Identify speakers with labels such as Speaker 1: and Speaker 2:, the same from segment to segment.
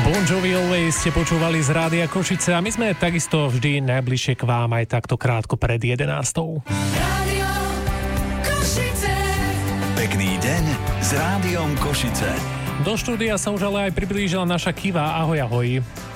Speaker 1: Bon Jovi Always ste počúvali z Rádia Košice a my sme takisto vždy najbližšie k vám aj takto krátko pred 11.
Speaker 2: Rádio Košice.
Speaker 3: Pekný deň s Rádiom Košice.
Speaker 1: Do štúdia sa už ale aj priblížila naša Kiva. Ahoj, ahoj.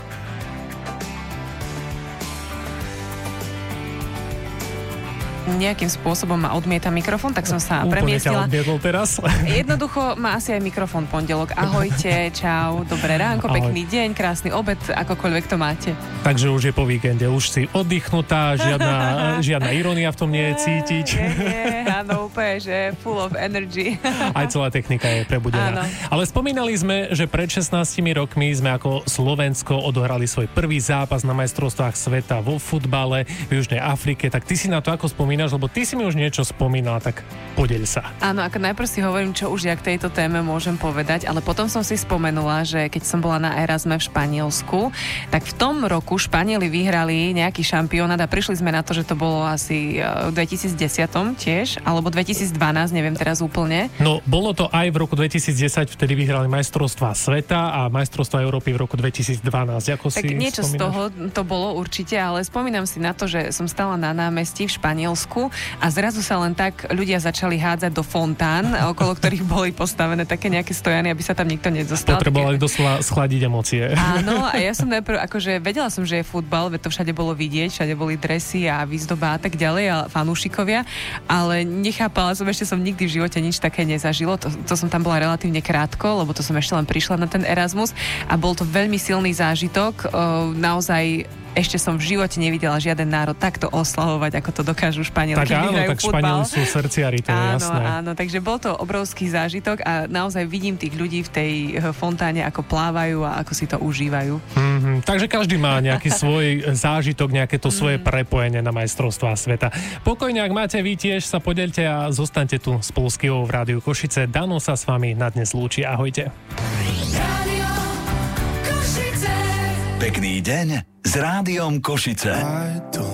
Speaker 4: Nejakým spôsobom ma odmieta mikrofón, tak som sa
Speaker 1: Úplne
Speaker 4: premiestnila.
Speaker 1: ťa odmietol teraz.
Speaker 4: Jednoducho má asi aj mikrofón pondelok. Ahojte, čau, dobré ránko,
Speaker 1: Ahoj.
Speaker 4: Pekný deň, krásny obed, akokoľvek to máte.
Speaker 1: Takže už je po víkende, už si oddychnutá, žiadna irónia v tom nie je cítiť.
Speaker 4: Nie, áno, úplne, že full of energy.
Speaker 1: Aj celá technika je prebudená.
Speaker 4: Áno.
Speaker 1: Ale spomínali sme, že pred 16 rokmi sme ako Slovensko odohrali svoj prvý zápas na majstrovstvách sveta vo futbale v Južnej Afrike. Tak ty si na to ako spomínaš, lebo ty si mi už niečo spomínala, tak podeľ sa.
Speaker 4: Áno, ako najprv si hovorím, čo už ja k tejto téme môžem povedať, ale potom som si spomenula, že keď som bola na Erasme v Španielsku, tak v tom roku Španieli vyhrali nejaký šampionát a prišli sme na to, že to bolo asi v 2010 tiež, alebo 2012, neviem teraz úplne.
Speaker 1: No, bolo to aj v roku 2010, vtedy vyhrali majstrovstvá sveta a majstrovstvá Európy v roku 2012. Ako
Speaker 4: Tak
Speaker 1: si
Speaker 4: niečo
Speaker 1: spomínaš?
Speaker 4: z toho to bolo určite, ale spomínam si na to, že som stála na námestí v Španielsku a zrazu sa len tak ľudia začali hádzať do fontán, okolo ktorých boli postavené také nejaké stojany, aby sa tam nikto nedostal.
Speaker 1: Potrebovali doslova schladiť emócie.
Speaker 4: Áno, a ja som najprv, akože vedela som, že je futbal, veď to všade bolo vidieť, všade boli dresy a výzdoba a tak ďalej a fanúšikovia, ale nechápala som, ešte som nikdy v živote nič také nezažilo. To som tam bola relatívne krátko, lebo to som ešte len prišla na ten Erasmus a bol to veľmi silný zážitok. Naozaj ešte som v živote nevidela žiaden národ takto oslavovať, ako to dokážu Španieli,
Speaker 1: Tak
Speaker 4: keď
Speaker 1: áno,
Speaker 4: vyhrajú
Speaker 1: tak
Speaker 4: futbal.
Speaker 1: Španieli sú srdciari, to je jasné.
Speaker 4: Áno, takže bol to obrovský zážitok a naozaj vidím tých ľudí v tej fontáne, ako plávajú a ako si to užívajú.
Speaker 1: Takže každý má nejaký svoj zážitok, nejaké to svoje prepojenie na majstrovstvá sveta. Pokojne, ak máte vy tiež, sa podeľte a zostaňte tu spolu s Kivou v Rádiu Košice. Dano sa s vami na dnes lúči. Ahojte.
Speaker 2: Rádio Košice.
Speaker 3: Pekný deň s Rádiom Košice.